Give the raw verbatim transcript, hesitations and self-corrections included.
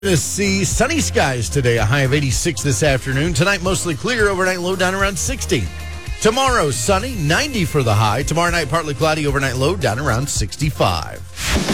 To see sunny skies today, a high of eighty-six this afternoon. Tonight, mostly clear, overnight low down around sixty. Tomorrow, sunny, ninety for the high. Tomorrow night, partly cloudy, overnight low down around sixty-five.